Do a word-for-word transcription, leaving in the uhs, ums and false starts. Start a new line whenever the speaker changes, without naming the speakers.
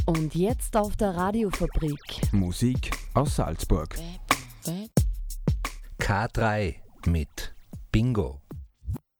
Und jetzt auf der Radiofabrik.
Musik aus Salzburg.
K drei mit Bingo.